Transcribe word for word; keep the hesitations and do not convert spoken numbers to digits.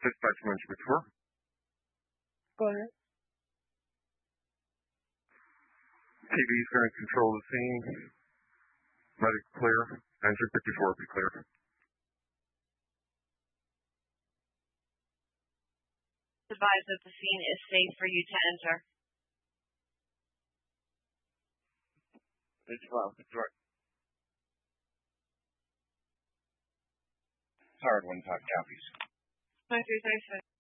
Dispatch Munch before. Go ahead. T V is going to control the scene. Medic clear. Engine fifty-four be clear. Advise that the scene is safe for you to enter. It's well. It's right. Hard one, talk copies. Nine three thirty-six.